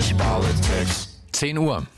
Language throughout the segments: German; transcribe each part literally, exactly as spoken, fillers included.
Politics. zehn Uhr.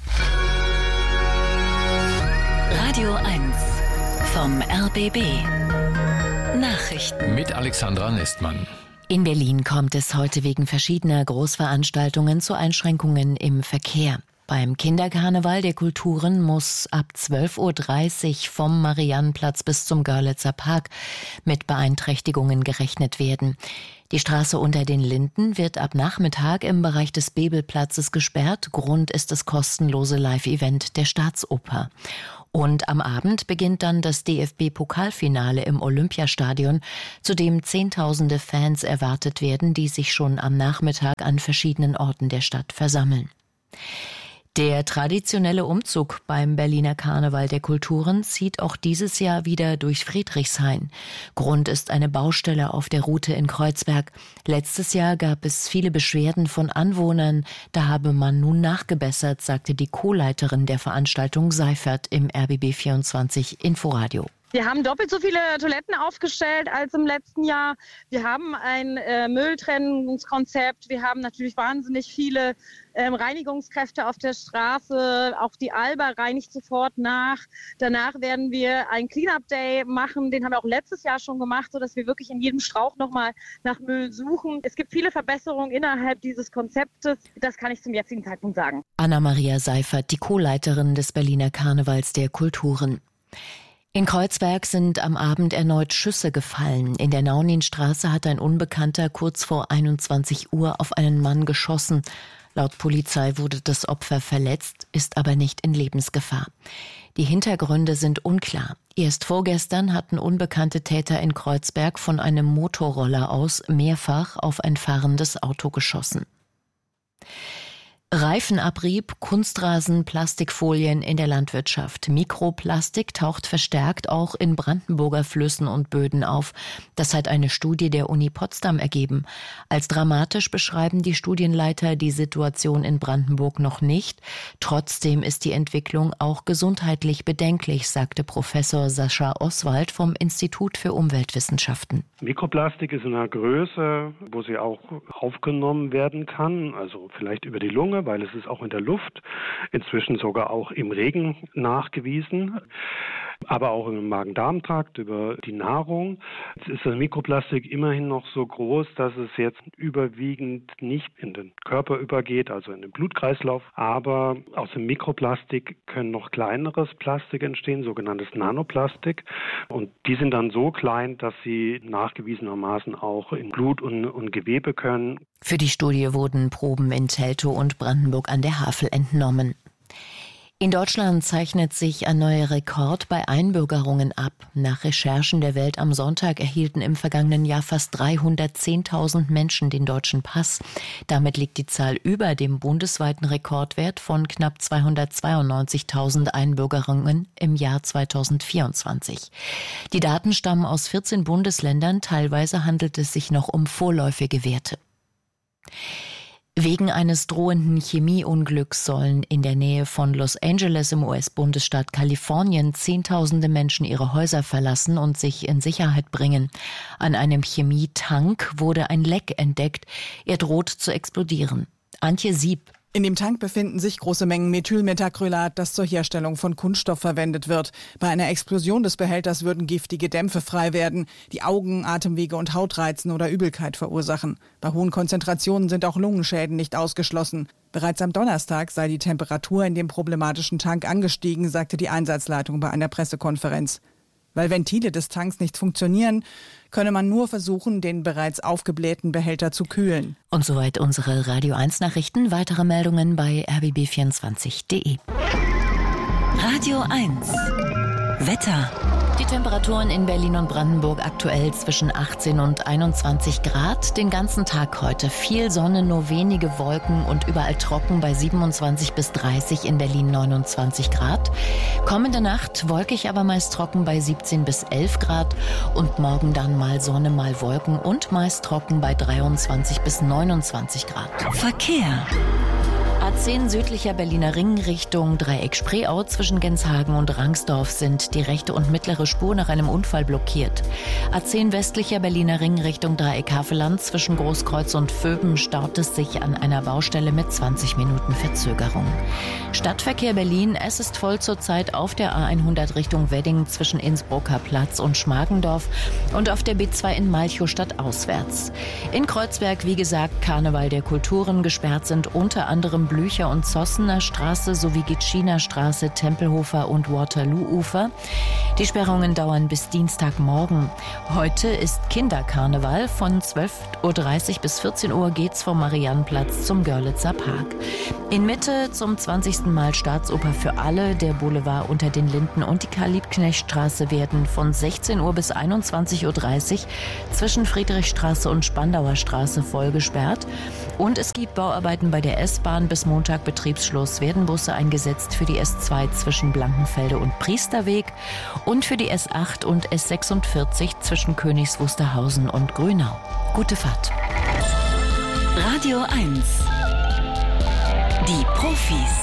Radio eins vom R B B. Nachrichten. Mit Alexandra Nestmann. In Berlin kommt es heute wegen verschiedener Großveranstaltungen zu Einschränkungen im Verkehr. Beim Kinderkarneval der Kulturen muss ab zwölf Uhr dreißig vom Mariannenplatz bis zum Görlitzer Park mit Beeinträchtigungen gerechnet werden. Die Straße unter den Linden wird ab Nachmittag im Bereich des Bebelplatzes gesperrt. Grund ist das kostenlose Live-Event der Staatsoper. Und am Abend beginnt dann das D F B-Pokalfinale im Olympiastadion, zu dem Zehntausende Fans erwartet werden, die sich schon am Nachmittag an verschiedenen Orten der Stadt versammeln. Der traditionelle Umzug beim Berliner Karneval der Kulturen zieht auch dieses Jahr wieder durch Friedrichshain. Grund ist eine Baustelle auf der Route in Kreuzberg. Letztes Jahr gab es viele Beschwerden von Anwohnern. Da habe man nun nachgebessert, sagte die Co-Leiterin der Veranstaltung Seifert im R B B vierundzwanzig Inforadio. Wir haben doppelt so viele Toiletten aufgestellt als im letzten Jahr. Wir haben ein äh, Mülltrennungskonzept. Wir haben natürlich wahnsinnig viele ähm, Reinigungskräfte auf der Straße. Auch die Alba reinigt sofort nach. Danach werden wir einen Clean-Up-Day machen. Den haben wir auch letztes Jahr schon gemacht, sodass wir wirklich in jedem Strauch nochmal nach Müll suchen. Es gibt viele Verbesserungen innerhalb dieses Konzeptes. Das kann ich zum jetzigen Zeitpunkt sagen. Anna-Maria Seifert, die Co-Leiterin des Berliner Karnevals der Kulturen. In Kreuzberg sind am Abend erneut Schüsse gefallen. In der Nauninstraße hat ein Unbekannter kurz vor einundzwanzig Uhr auf einen Mann geschossen. Laut Polizei wurde das Opfer verletzt, ist aber nicht in Lebensgefahr. Die Hintergründe sind unklar. Erst vorgestern hatten unbekannte Täter in Kreuzberg von einem Motorroller aus mehrfach auf ein fahrendes Auto geschossen. Reifenabrieb, Kunstrasen, Plastikfolien in der Landwirtschaft. Mikroplastik taucht verstärkt auch in Brandenburger Flüssen und Böden auf. Das hat eine Studie der Uni Potsdam ergeben. Als dramatisch beschreiben die Studienleiter die Situation in Brandenburg noch nicht. Trotzdem ist die Entwicklung auch gesundheitlich bedenklich, sagte Professor Sascha Oswald vom Institut für Umweltwissenschaften. Mikroplastik ist in einer Größe, wo sie auch aufgenommen werden kann, also vielleicht über die Lunge, weil es ist auch in der Luft, inzwischen sogar auch im Regen nachgewiesen, aber auch im Magen-Darm-Trakt über die Nahrung. Jetzt ist das Mikroplastik immerhin noch so groß, dass es jetzt überwiegend nicht in den Körper übergeht, also in den Blutkreislauf, aber aus dem Mikroplastik können noch kleineres Plastik entstehen, sogenanntes Nanoplastik, und die sind dann so klein, dass sie nachgewiesenermaßen auch in Blut und, und Gewebe können. Für die Studie wurden Proben in Teltow und Brandenburg an der Havel entnommen. In Deutschland zeichnet sich ein neuer Rekord bei Einbürgerungen ab. Nach Recherchen der Welt am Sonntag erhielten im vergangenen Jahr fast dreihundertzehntausend Menschen den deutschen Pass. Damit liegt die Zahl über dem bundesweiten Rekordwert von knapp zweihundertzweiundneunzigtausend Einbürgerungen im Jahr zweitausendvierundzwanzig. Die Daten stammen aus vierzehn Bundesländern, teilweise handelt es sich noch um vorläufige Werte. Wegen eines drohenden Chemieunglücks sollen in der Nähe von Los Angeles im U S-Bundesstaat Kalifornien Zehntausende Menschen ihre Häuser verlassen und sich in Sicherheit bringen. An einem Chemietank wurde ein Leck entdeckt. Er droht zu explodieren. Antje Sieb. In dem Tank befinden sich große Mengen Methylmethacrylat, das zur Herstellung von Kunststoff verwendet wird. Bei einer Explosion des Behälters würden giftige Dämpfe frei werden, die Augen, Atemwege und Haut reizen oder Übelkeit verursachen. Bei hohen Konzentrationen sind auch Lungenschäden nicht ausgeschlossen. Bereits am Donnerstag sei die Temperatur in dem problematischen Tank angestiegen, sagte die Einsatzleitung bei einer Pressekonferenz. Weil Ventile des Tanks nicht funktionieren, könne man nur versuchen, den bereits aufgeblähten Behälter zu kühlen. Und soweit unsere Radio eins Nachrichten. Weitere Meldungen bei r b b vierundzwanzig punkt d e. Radio eins Wetter. Die Temperaturen in Berlin und Brandenburg aktuell zwischen achtzehn und einundzwanzig Grad. Den ganzen Tag heute viel Sonne, nur wenige Wolken und überall trocken bei siebenundzwanzig bis dreißig, in Berlin neunundzwanzig Grad. Kommende Nacht wolkig, aber meist trocken bei siebzehn bis elf Grad. Und morgen dann mal Sonne, mal Wolken und meist trocken bei dreiundzwanzig bis neunundzwanzig Grad. Verkehr. A zehn südlicher Berliner Ring Richtung Dreieck-Spreeau zwischen Genshagen und Rangsdorf sind die rechte und mittlere Spur nach einem Unfall blockiert. A zehn westlicher Berliner Ring Richtung Dreieck-Havelland zwischen Großkreuz und Vöben staut es sich an einer Baustelle mit zwanzig Minuten Verzögerung. Stadtverkehr Berlin, es ist voll zurzeit auf der A hundert Richtung Wedding zwischen Innsbrucker Platz und Schmargendorf und auf der B zwei in Malchow auswärts. In Kreuzberg, wie gesagt, Karneval der Kulturen, gesperrt sind unter anderem Blücher- und Zossener Straße sowie Gitschiner Straße, Tempelhofer und Waterloo-Ufer. Die Sperrungen dauern bis Dienstagmorgen. Heute ist Kinderkarneval. Von zwölf Uhr dreißig bis vierzehn Uhr geht's vom Mariannenplatz zum Görlitzer Park. In Mitte zum zwanzigsten Mal Staatsoper für alle. Der Boulevard unter den Linden und die Karl-Liebknecht-Straße werden von sechzehn Uhr bis einundzwanzig Uhr dreißig zwischen Friedrichstraße und Spandauer Straße voll gesperrt. Und es gibt Bauarbeiten bei der S-Bahn. Bis Montag Betriebsschluss werden Busse eingesetzt für die S zwei zwischen Blankenfelde und Priesterweg und für die S acht und S sechsundvierzig zwischen Königs Wusterhausen und Grünau. Gute Fahrt. Radio eins. Die Profis.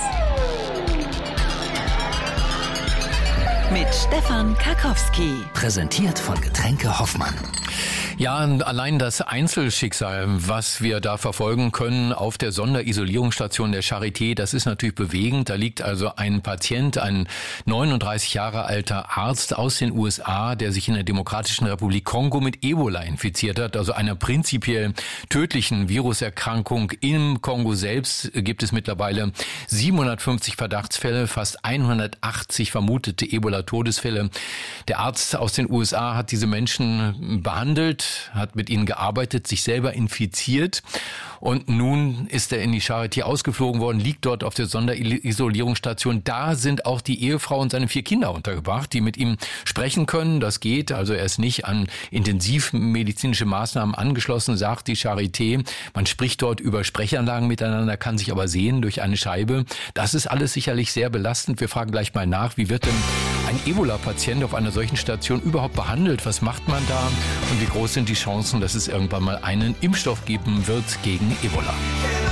Mit Stefan Karkowski. Präsentiert von Getränke Hoffmann. Ja, allein das Einzelschicksal, was wir da verfolgen können auf der Sonderisolierungsstation der Charité, das ist natürlich bewegend. Da liegt also ein Patient, ein neununddreißig Jahre alter Arzt aus den U S A, der sich in der Demokratischen Republik Kongo mit Ebola infiziert hat, also einer prinzipiell tödlichen Viruserkrankung. Im Kongo selbst gibt es mittlerweile siebenhundertfünfzig Verdachtsfälle, fast hundertachtzig vermutete Ebola-Todesfälle. Der Arzt aus den U S A hat diese Menschen behandelt, hat mit ihnen gearbeitet, sich selber infiziert und nun ist er in die Charité ausgeflogen worden, liegt dort auf der Sonderisolierungsstation. Da sind auch die Ehefrau und seine vier Kinder untergebracht, die mit ihm sprechen können. Das geht, also er ist nicht an intensivmedizinische Maßnahmen angeschlossen, sagt die Charité. Man spricht dort über Sprechanlagen miteinander, kann sich aber sehen durch eine Scheibe. Das ist alles sicherlich sehr belastend. Wir fragen gleich mal nach, wie wird denn ein Ebola-Patient auf einer solchen Station überhaupt behandelt? Was macht man da? Und wie groß sind die Chancen, dass es irgendwann mal einen Impfstoff geben wird gegen Ebola?